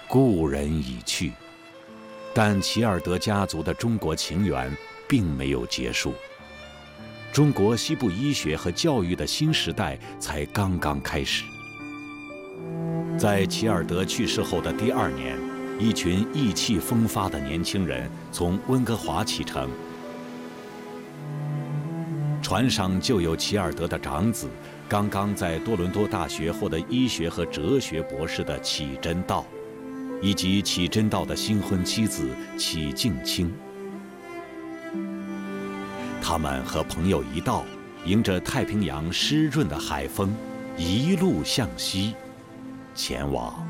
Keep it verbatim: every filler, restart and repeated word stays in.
故人已去，但齐尔德家族的中国情缘并没有结束。中国西部医学和教育的新时代才刚刚开始。在齐尔德去世后的第二年，一群意气风发的年轻人从温哥华启程，船上就有齐尔德的长子，刚刚在多伦多大学获得医学和哲学博士的启真道，以及启真道的新婚妻子启静清。他们和朋友一道，迎着太平洋湿润的海风，一路向西，前往